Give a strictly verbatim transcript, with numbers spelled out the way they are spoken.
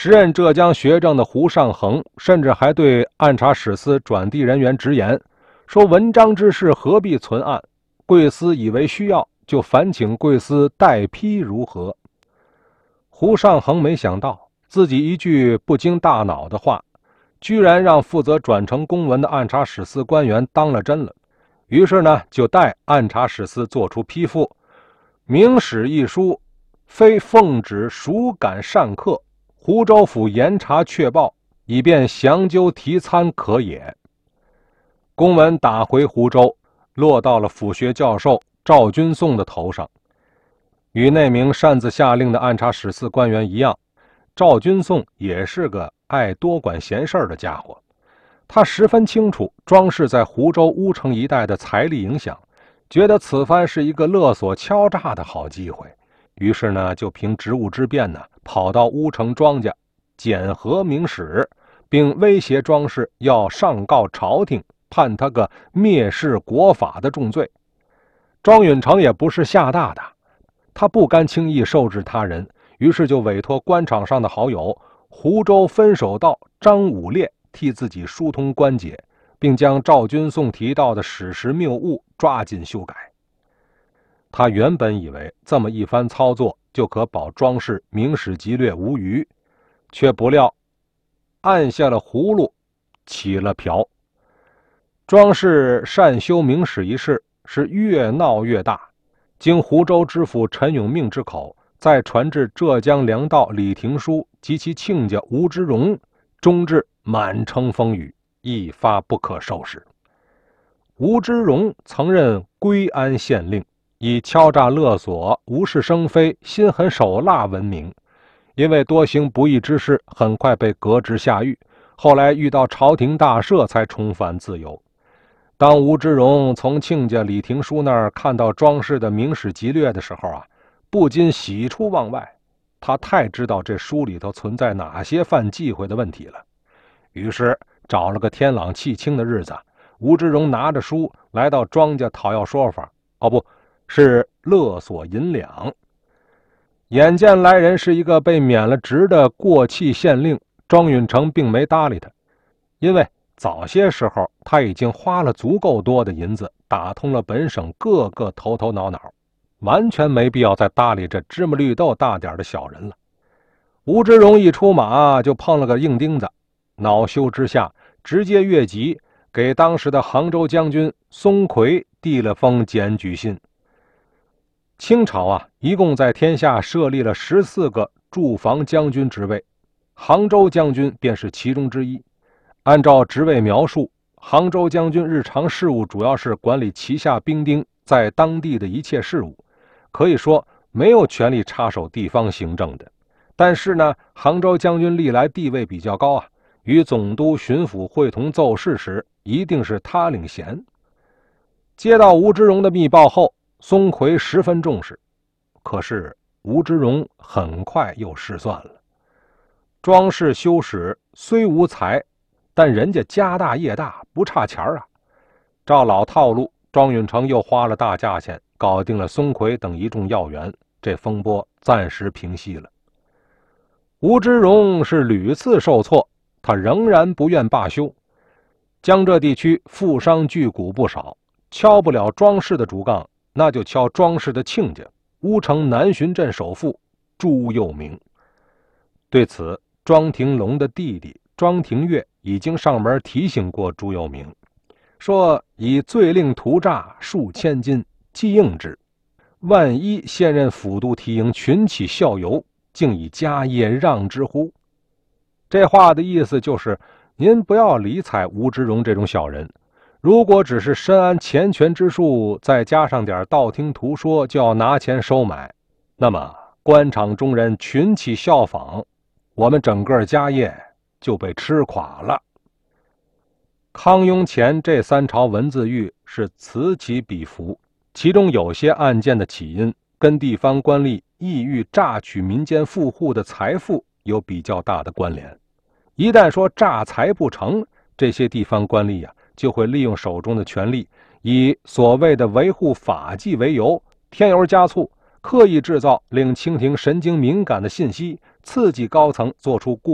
时任浙江学政的胡尚衡甚至还对按察使司转递人员直言，说文章之事何必存案，贵司以为需要，就烦请贵司代批如何。胡尚衡没想到自己一句不经大脑的话，居然让负责转呈公文的按察使司官员当了真了。于是呢，就代按察使司作出批复，明史一书，非奉旨属感善客，湖州府严查确报，以便详究提参可也。公文打回湖州，落到了府学教授赵君颂的头上。与那名擅自下令的按察使司官员一样，赵君颂也是个爱多管闲事的家伙。他十分清楚庄氏在湖州乌城一带的财力影响，觉得此番是一个勒索敲诈的好机会，于是呢，就凭职务之便呢，跑到乌城庄家检核明史，并威胁庄氏要上告朝廷，判他个蔑视国法的重罪。庄允成也不是吓大的，他不甘轻易受制他人，于是就委托官场上的好友湖州分守道张武烈替自己疏通关节，并将赵君颂提到的史实谬误抓紧修改。他原本以为这么一番操作就可保庄氏明史籍略无虞，却不料按下了葫芦起了瓢。庄氏擅修明史一事是越闹越大，经湖州知府陈永命之口，再传至浙江粮道李廷书及其亲家吴之荣，终至满城风雨，一发不可收拾。吴之荣曾任归安县令，以敲诈勒索、无事生非、心狠手辣闻名，因为多行不义之事，很快被革职下狱，后来遇到朝廷大赦才重返自由。当吴之荣从亲家李廷书那儿看到庄氏的明史籍略的时候啊，不禁喜出望外，他太知道这书里头存在哪些犯忌讳的问题了。于是找了个天朗气清的日子，吴之荣拿着书来到庄家讨要说法，哦不，是勒索银两。眼见来人是一个被免了职的过气县令，庄允成并没搭理他，因为早些时候他已经花了足够多的银子，打通了本省各个头头脑脑，完全没必要再搭理这芝麻绿豆大点的小人了。吴之荣一出马就碰了个硬钉子，恼羞之下直接越级，给当时的杭州将军松奎递了封检举信。清朝啊，一共在天下设立了十四个驻防将军职位，杭州将军便是其中之一。按照职位描述，杭州将军日常事务主要是管理旗下兵丁在当地的一切事务，可以说没有权力插手地方行政的。但是呢，杭州将军历来地位比较高啊，与总督、巡抚会同奏事时，一定是他领衔。接到吴之荣的密报后，松奎十分重视，可是吴之荣很快又失算了。庄氏修史虽无才，但人家家大业大，不差钱啊。照老套路，庄允成又花了大价钱搞定了松奎等一众要员，这风波暂时平息了。吴之荣是屡次受挫，他仍然不愿罢休。江浙地区富商巨贾不少，敲不了庄氏的竹杠，那就敲庄氏的亲家，乌城南浔镇首富朱佑明。对此，庄廷龙的弟弟庄廷岳已经上门提醒过朱佑明，说以罪令图诈数千金，既应之。万一现任府都提营群起效尤，竟以家业让之乎？这话的意思就是，您不要理睬吴之荣这种小人，如果只是深谙钱权之术，再加上点道听途说就要拿钱收买，那么官场中人群起效仿，我们整个家业就被吃垮了。康雍乾这三朝文字狱是此起彼伏，其中有些案件的起因跟地方官吏意欲榨取民间富户的财富有比较大的关联。一旦说诈财不成，这些地方官吏啊，就会利用手中的权力，以所谓的维护法纪为由，添油加醋，刻意制造令清廷神经敏感的信息，刺激高层做出过